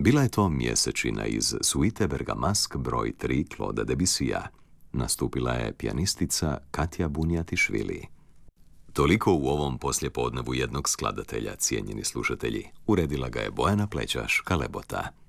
Bila je to mjesečina iz suite Bergamask broj 3 Claude Debussya. Nastupila je pijanistica Katja Bunjatišvili. Toliko u ovom poslijepodnevu jednog skladatelja, cijenjeni slušatelji. Uredila ga je Bojana Plećaš Kalebota.